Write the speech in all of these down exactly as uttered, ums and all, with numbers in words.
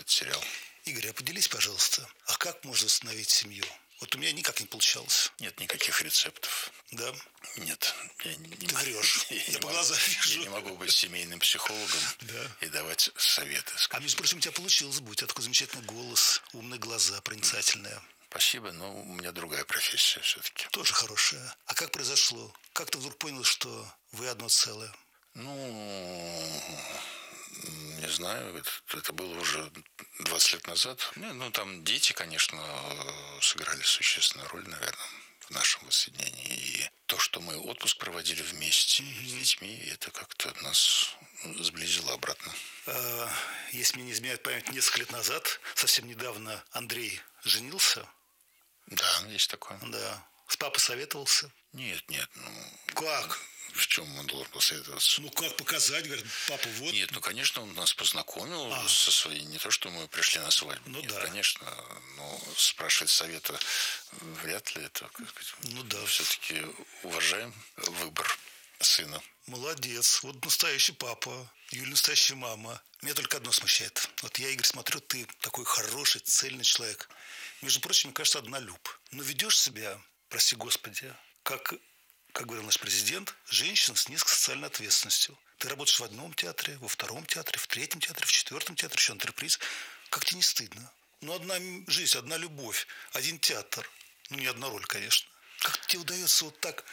этот сериал. Игорь, а поделись, пожалуйста, а как можно восстановить семью? Вот у меня никак не получалось. Нет никаких рецептов. Да? Нет. Я не, Ты врешь. Я, я не по могу, глазам вижу. Я не могу быть семейным психологом да. и давать советы. А между прочим, у тебя получилось быть. У тебя такой замечательный голос, умные глаза, проницательные. Спасибо, но у меня другая профессия все-таки. Тоже хорошая. А как произошло? Как ты вдруг понял, что вы одно целое? Ну, не знаю, это, это было уже двадцать лет назад. Ну, ну, там дети, конечно, сыграли существенную роль, наверное, в нашем воссоединении. И то, что мы отпуск проводили вместе mm-hmm. с детьми, это как-то нас сблизило обратно. А, если мне не изменяет память, несколько лет назад, совсем недавно, Андрей женился. Да, есть такое. Да. С папой советовался? Нет, нет. Ну, как? В чем он должен посоветоваться? Ну, как показать? Говорит, папа, вот. Нет, ну, конечно, он нас познакомил а. со своей... Не то, что мы пришли на свадьбу. Ну, Нет, да. конечно. Но спрашивать совета вряд ли. Это, как сказать, ну, да. Все-таки уважаем выбор сына. Молодец. Вот настоящий папа. Юля настоящая мама. Меня только одно смущает. Вот я, Игорь, смотрю, ты такой хороший, цельный человек. Между прочим, мне кажется, однолюб. Но ведешь себя, прости господи, как... Как говорил наш президент, женщина с низкой социальной ответственностью. Ты работаешь в одном театре, во втором театре, в третьем театре, в четвертом театре, еще антреприз. Как тебе не стыдно? Ну, одна жизнь, одна любовь, один театр. Ну, не одна роль, конечно. Как тебе удается вот так...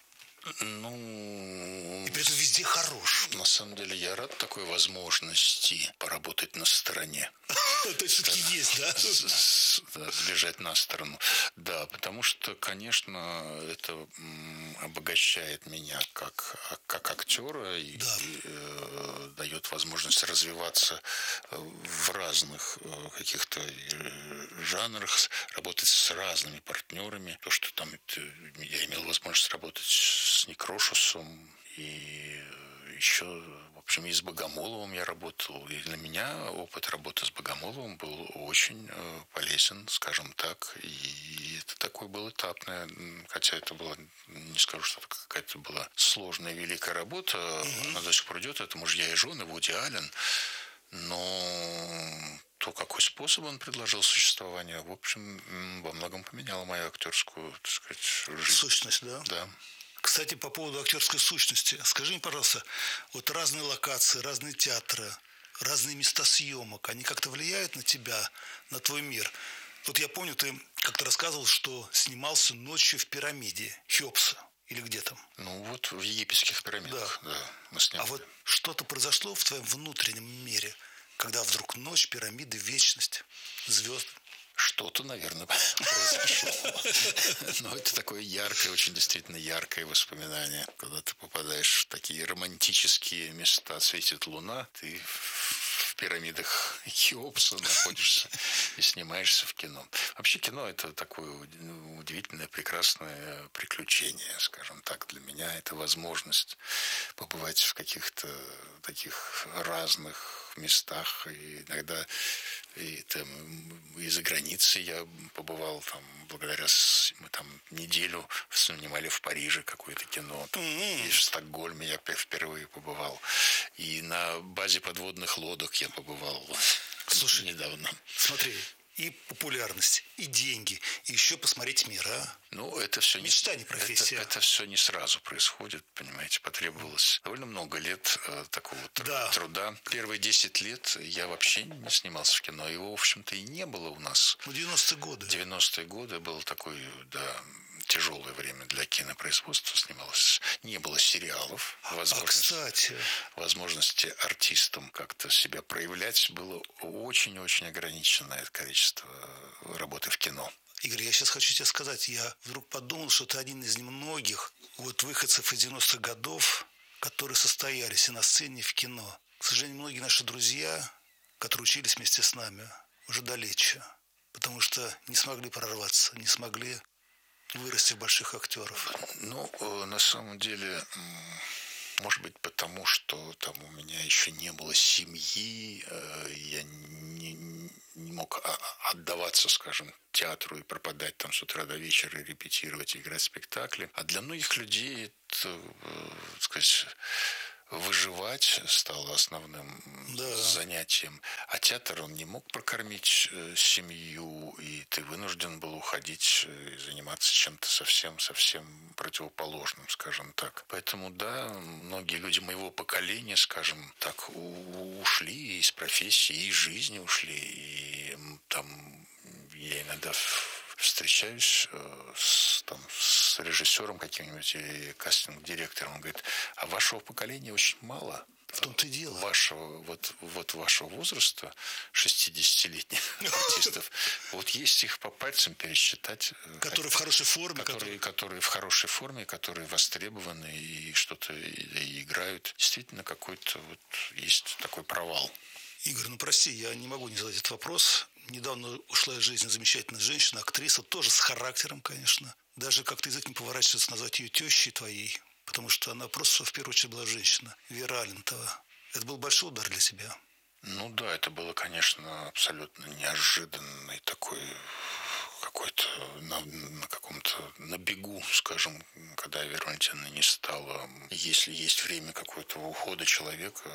Ну... И при этом везде хорош. На самом деле я рад такой возможности поработать на стороне. То есть все-таки есть, да? Сбежать на сторону. Да, потому что, конечно, это обогащает меня как, как актера и, да. и э, дает возможность развиваться в разных каких-то жанрах, работать с разными партнерами. То, что там это, я имел возможность работать с Некрошусом и еще, в общем, и с Богомоловым я работал. И для меня опыт работы с Богомоловым был очень полезен, скажем так. И это такое было этапное, хотя это было, не скажу, что это какая-то была сложная, великая работа. Mm-hmm. Она до сих пор идет. Это «Мужья и жены», Вуди Аллен. Но то, какой способ он предложил существования, в общем, во многом поменяло мою актерскую, так сказать, жизнь. Сущность, да? Да. Кстати, по поводу актерской сущности. Скажи мне, пожалуйста, вот разные локации, разные театры, разные места съемок, они как-то влияют на тебя, на твой мир? Вот я помню, ты как-то рассказывал, что снимался ночью в пирамиде Хеопса. Или где там? Ну, вот в египетских пирамидах, да. да мы сняли. А вот что-то произошло в твоем внутреннем мире, когда вдруг ночь, пирамиды, вечность, звезды? Что-то, наверное, произошло. Но это такое яркое, очень действительно яркое воспоминание. Когда ты попадаешь в такие романтические места, светит луна, ты в пирамидах Хеопса находишься и снимаешься в кино. Вообще кино – это такое удивительное, прекрасное приключение, скажем так. Для меня это возможность побывать в каких-то таких разных местах. И иногда и там и за границей я побывал там благодаря мы там неделю снимали в Париже какое-то кино, там, и в Стокгольме я впервые побывал, и на базе подводных лодок я побывал. Слушай, недавно. Смотри, и популярность, и деньги, и еще посмотреть мир, а? Ну, это все мечта, не профессия. Это, это все не сразу происходит, понимаете, потребовалось довольно много лет э, такого да. труда. Первые десять лет я вообще не снимался в кино, его, в общем-то, и не было у нас. Ну, девяностые годы. девяностые годы было такое, да, тяжелое время для кинопроизводства, снималось. Не было сериалов. Возможность, а, кстати. Возможности артистам как-то себя проявлять было очень-очень ограниченное количество работы в кино. Игорь, я сейчас хочу тебе сказать, я вдруг подумал, что ты один из немногих вот выходцев из девяностых годов, которые состоялись и на сцене, и в кино. К сожалению, многие наши друзья, которые учились вместе с нами, уже далече, потому что не смогли прорваться, не смогли вырасти в больших актеров. Ну, на самом деле, может быть, потому что там у меня еще не было семьи, я не, не мог отдаваться, скажем, театру и пропадать там с утра до вечера, репетировать, играть спектакли. А для многих людей это, так сказать, выживать стало основным Да. занятием. А театр, он не мог прокормить семью, и ты вынужден был уходить и заниматься чем-то совсем-совсем противоположным, скажем так. Поэтому, да, многие люди моего поколения, скажем так, ушли из профессии, из жизни ушли. И там я иногда встречаюсь с, там, с режиссером каким-нибудь или кастинг-директором, он говорит, а вашего поколения очень мало. В том-то и дело. Вашего, вот, вот вашего возраста, шестидесятилетних артистов, вот есть их по пальцам пересчитать. Которые в хорошей форме. Которые, которые в хорошей форме, которые востребованы и что-то и играют. Действительно, какой-то вот есть такой провал. Игорь, ну прости, я не могу не задать этот вопрос. Недавно ушла из жизни замечательная женщина, актриса, тоже с характером, конечно. Даже как-то язык не поворачивается назвать ее тещей твоей, потому что она просто, в первую очередь, была женщина. Вера Алентова. Это был большой удар для тебя. Ну да, это было, конечно, абсолютно неожиданный такой какой-то на, на каком-то на бегу, скажем, когда Вера Валентиновна не стала. Если есть время какого-то ухода человека,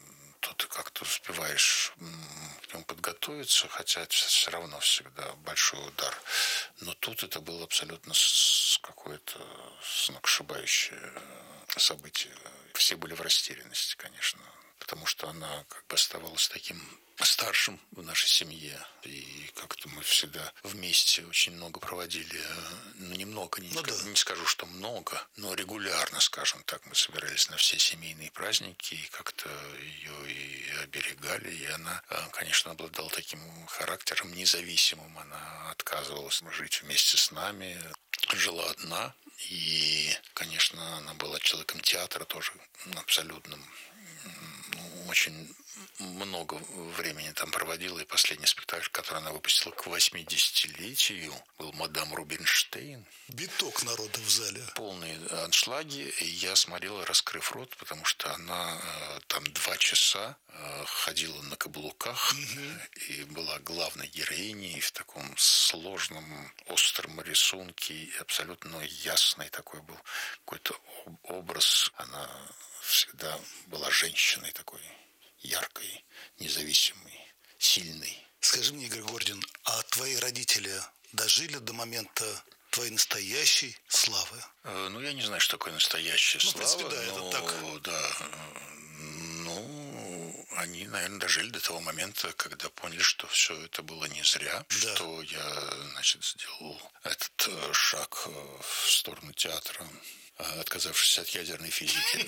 то ты как-то успеваешь к нему подготовиться, хотя это все равно всегда большой удар. Но тут это было абсолютно какое-то сногсшибающее событие. Все были в растерянности, конечно, потому что она как бы оставалась таким старшим в нашей семье. И как-то мы всегда вместе очень много проводили. Ну, немного, не, ну, скажу, да. не скажу, что много, но регулярно, скажем так, мы собирались на все семейные праздники и как-то ее и оберегали. И она, конечно, обладала таким характером независимым. Она отказывалась жить вместе с нами, жила одна. И, конечно, она была человеком театра тоже абсолютным. Очень много времени там проводила, и последний спектакль, который она выпустила к восьмидесятилетию, был «Мадам Рубинштейн». Биток народа в зале. Полные аншлаги, и я смотрел, раскрыв рот, потому что она там два часа ходила на каблуках, угу. и была главной героиней в таком сложном, остром рисунке, и абсолютно ясный такой был какой-то образ. Она всегда была женщиной такой яркой, независимой, сильной. Скажи мне, Игорь Гордин, а твои родители дожили до момента твоей настоящей славы? Э, ну, я не знаю, что такое настоящая ну, слава. В принципе, да, но, это так. Да, ну, они, наверное, дожили до того момента, когда поняли, что все это было не зря, да. что я, значит, сделал этот шаг в сторону театра, отказавшись от ядерной физики,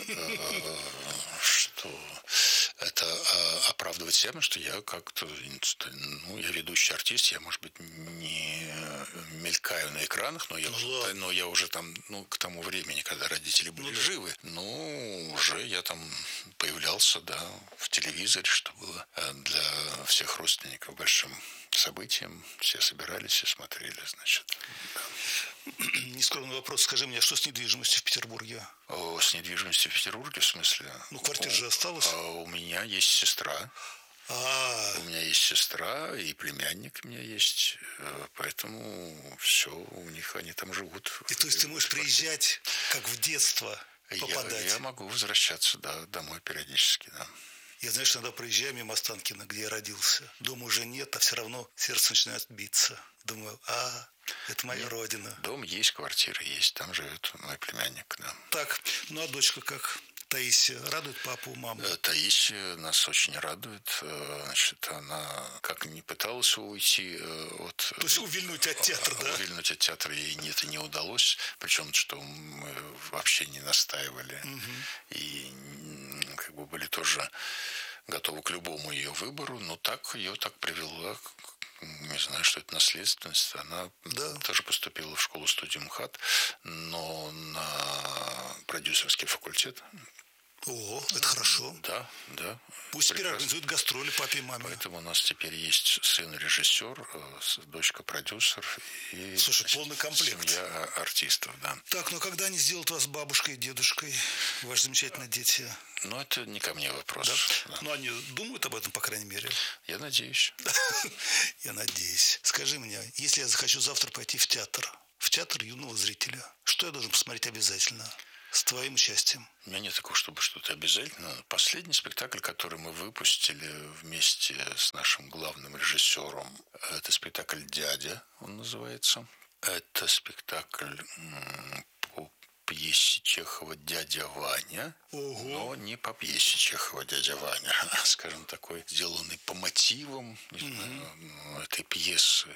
что это оправдывать себя, что я как-то, ну, я ведущий артист, я, может быть, не мелькаю на экранах, но я, уже, но я уже там, ну, к тому времени, когда родители были ну, живы, ну, уже я там появлялся, да, в телевизоре, что было для всех родственников большим событием. Все собирались, все смотрели, значит. Да. Нескромный вопрос. Скажи мне, что с недвижимостью в Петербурге? О, с недвижимостью в Петербурге, в смысле? Ну, квартира же осталась. А, у меня есть сестра. А-а-а. У меня есть сестра и племянник у меня есть. Поэтому все, у них они там живут. И то есть ты можешь приезжать, как в детство, попадать? Я, я могу возвращаться, да, домой периодически, да. Я, знаешь, иногда проезжаю мимо Останкино, где я родился. Дома уже нет, а все равно сердце начинает биться. Думаю, а, это моя нет, родина. Дом есть, квартира есть, там живет мой племянник, да. Так, ну а дочка как? Таисия радует папу, маму? Таисия нас очень радует. Значит, она как не пыталась уйти от... То есть увильнуть от театра, да? Увильнуть от театра ей это не удалось. Причем, что мы вообще не настаивали. Угу. И как бы были тоже готовы к любому ее выбору. Но так ее так привела... Не знаю, что это наследственность. Она да. тоже поступила в школу-студию МХАТ, но на продюсерский факультет. О, это хорошо. Да, да. Пусть теперь организуют гастроли папе и маме. Поэтому у нас теперь есть сын-режиссер, дочка продюсер и Слушай, значит, полный комплект. Семья артистов, да. Так, ну когда они сделают вас бабушкой и дедушкой, ваши замечательные дети? Ну, это не ко мне вопрос. Да? Да. Ну, они думают об этом, по крайней мере. Я надеюсь. Я надеюсь. Скажи мне, если я захочу завтра пойти в театр, в театр юного зрителя, что я должен посмотреть обязательно? С твоим участием. У меня нет такого, чтобы что-то обязательно. Последний спектакль, который мы выпустили вместе с нашим главным режиссером, это спектакль «Дядя», он называется. Это спектакль по пьесе Чехова «Дядя Ваня», Ого. но не по пьесе Чехова «Дядя Ваня», а, скажем, такой, сделанный по мотивам mm-hmm. этой пьесы.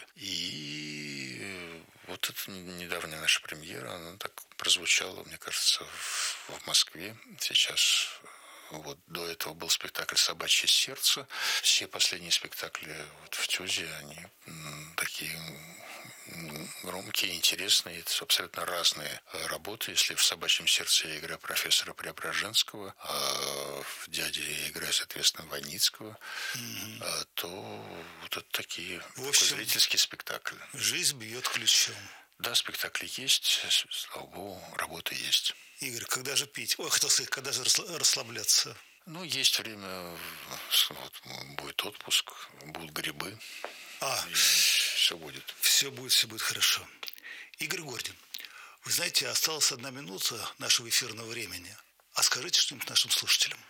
И вот это недавняя наша премьера, она так прозвучала, мне кажется, в Москве. Сейчас вот до этого был спектакль «Собачье сердце». Все последние спектакли вот в ТЮЗе, они такие громкие, интересные. Это абсолютно разные работы. Если в «Собачьем сердце» я играю профессора Преображенского, а в «Дяде» я играю, соответственно, Войницкого, mm-hmm. то вот это такие, в общем, такой зрительский спектакль. Жизнь бьет ключом. Да, спектакли есть, слава богу, работа есть. Игорь, когда же пить? Ой, хотел сказать, когда же расслабляться? Ну, есть время, вот, будет отпуск, будут грибы. А, все будет. Все будет, все будет хорошо. Игорь Гордин, вы знаете, осталась одна минута нашего эфирного времени. А скажите что-нибудь нашим слушателям.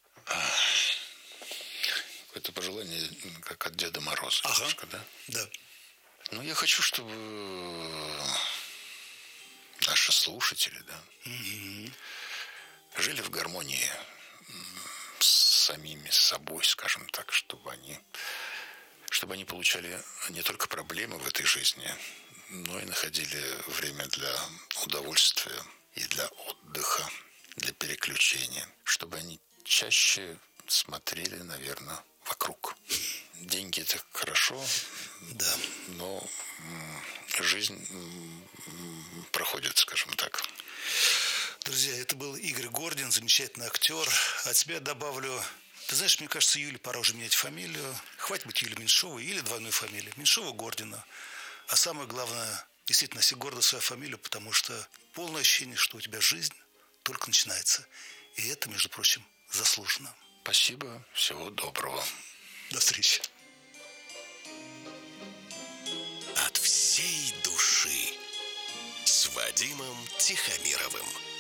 Это пожелание, как от Деда Мороза. Ага, немножко, да? Да. Ну, я хочу, чтобы наши слушатели, да, mm-hmm. жили в гармонии с самими собой, скажем так, чтобы они, чтобы они получали не только проблемы в этой жизни, но и находили время для удовольствия и для отдыха, для переключения, чтобы они чаще смотрели, наверное, вокруг. Деньги – это хорошо, да, но жизнь проходит, скажем так. Друзья, это был Игорь Гордин, замечательный актер. От себя добавлю, ты знаешь, мне кажется, Юле пора уже менять фамилию. Хватит быть Юлей Меньшовой или двойной фамилии. Меньшова, Гордина. А самое главное, действительно, носи гордо свою фамилию, потому что полное ощущение, что у тебя жизнь только начинается. И это, между прочим, заслуженно. Спасибо, всего доброго. До встречи. От всей души с Вадимом Тихомировым.